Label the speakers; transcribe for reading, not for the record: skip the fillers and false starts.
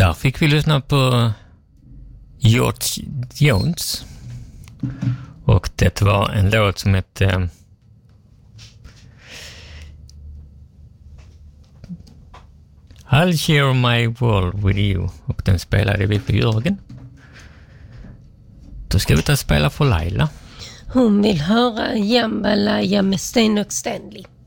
Speaker 1: Där fick vi lyssna på George Jones. Och det var en låt som hette I'll share my world with you. Och den spelade vi för Jörgen. Då ska vi ta spela för Laila.
Speaker 2: Hon vill höra Jambalaya med Sten och Stanley.